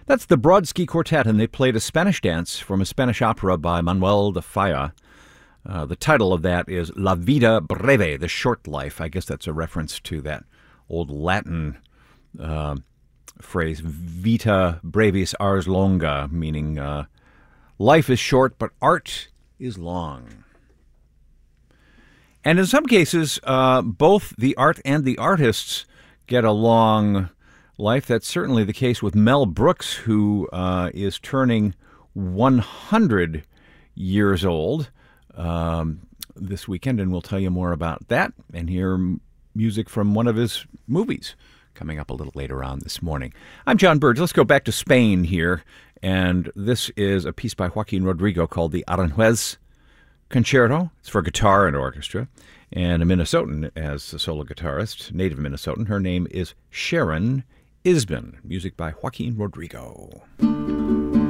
That's the Brodsky Quartet, and they played a Spanish dance from a Spanish opera by Manuel de Falla. The title of that is La Vida Breve, the short life. I guess that's a reference to that old Latin phrase, Vita brevis ars longa, meaning life is short, but art is long. And in some cases, both the art and the artists get a long life. That's certainly the case with Mel Brooks, who is turning 100 years old this weekend, and we'll tell you more about that and hear music from one of his movies coming up a little later on this morning. I'm John Burge. Let's go back to Spain here, and this is a piece by Joaquin Rodrigo called the Aranjuez Concerto. It's for guitar and orchestra, and a Minnesotan as a solo guitarist, native Minnesotan. Her name is Sharon Isbin. Music by Joaquin Rodrigo.